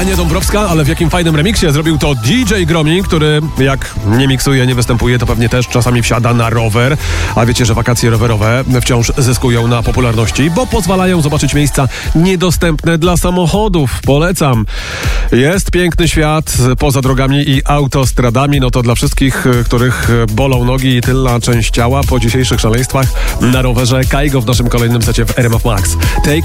Ania Dąbrowska, ale w jakim fajnym remiksie zrobił to DJ Gromi, który jak nie miksuje, nie występuje, to pewnie też czasami wsiada na rower. A wiecie, że wakacje rowerowe wciąż zyskują na popularności, bo pozwalają zobaczyć miejsca niedostępne dla samochodów. Polecam. Jest piękny świat poza drogami i autostradami. No to dla wszystkich, których bolą nogi i tylna część ciała po dzisiejszych szaleństwach na rowerze. Kaigo w naszym kolejnym secie w RMF Max. Take